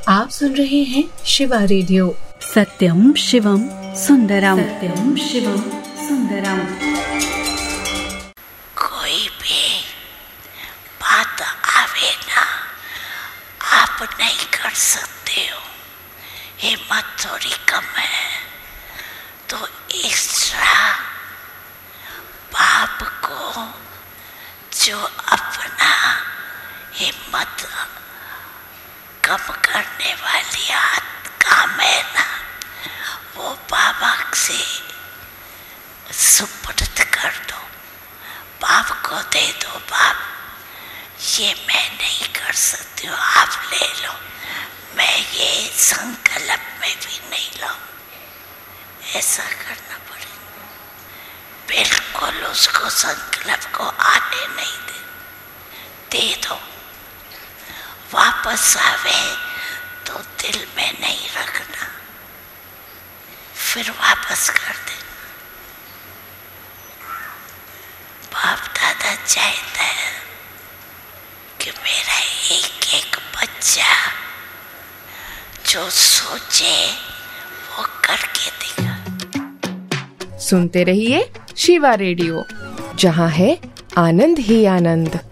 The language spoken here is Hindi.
आप सुन रहे हैं शिवा रेडियो। सत्यम शिवम सुंदरम, सत्यम शिवम सुंदरम। कोई भी बात आवे ना, आप नहीं कर सकते हो, हिम्मत थोड़ी कम है, तो एक्स्ट्रा बाप को जो अपना हिम्मत कम करने वाली काम है ना, वो बाबा से सुपुर्द कर दो, बाप को दे दो। बाप, ये मैं नहीं कर सकती हूँ, आप ले लो, मैं ये संकल्प में भी नहीं लाऊं। ऐसा करना पड़ेगा, बिल्कुल उसको संकल्प को आने नहीं दे दो। वापस आवे तो दिल में नहीं रखना, फिर वापस कर देना। बाप दादा चाहता है कि मेरा एक एक बच्चा जो सोचे वो करके दिखा। सुनते रहिए शिवा रेडियो, जहाँ है आनंद ही आनंद।